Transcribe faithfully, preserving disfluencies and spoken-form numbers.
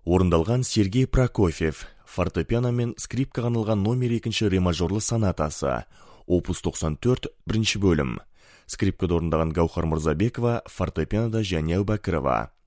Орындалған Сергей Прокофьев, фортепиано мен скрипкаға арналған номер екінші ре мажорлы сонатасы, опус тоқсан төрт, бірінші бөлім. Скрипкада орындаған Гаухар Мырзабекова, фортепианода Және Әубәкірова.